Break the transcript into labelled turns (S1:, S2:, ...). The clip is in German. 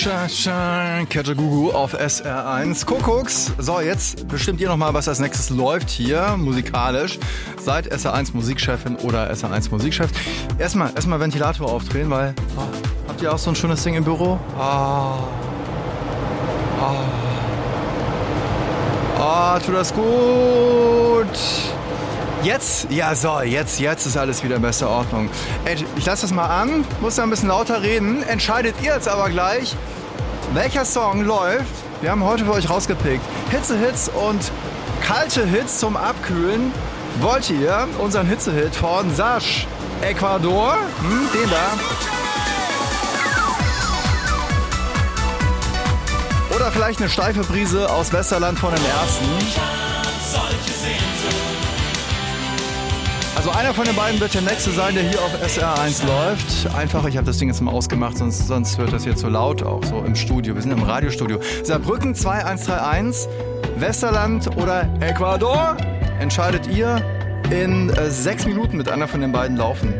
S1: Kajagoogoo auf SR1. Kuckucks. So, jetzt bestimmt ihr nochmal, was als nächstes läuft hier, musikalisch. Seid SR1 Musikchefin oder SR1 Musikchef. Erstmal Ventilator aufdrehen, weil... habt ihr auch so ein schönes Ding im Büro? Tut das gut. Jetzt ist alles wieder in bester Ordnung. Ich lasse das mal an, muss da ein bisschen lauter reden. Entscheidet ihr jetzt aber gleich, welcher Song läuft. Wir haben heute für euch rausgepickt Hitze-Hits und kalte Hits zum Abkühlen. Wollt ihr unseren Hitze-Hit von Sash, Ecuador? Den da. Oder vielleicht eine steife Brise aus Westerland von den Ersten. Also einer von den beiden wird der nächste sein, der hier auf SR1 läuft. Einfach, ich habe das Ding jetzt mal ausgemacht, sonst wird das hier zu laut auch so im Studio. Wir sind im Radiostudio. Saarbrücken 2131, Westerland oder Ecuador? Entscheidet ihr in 6 Minuten mit einer von den beiden laufen.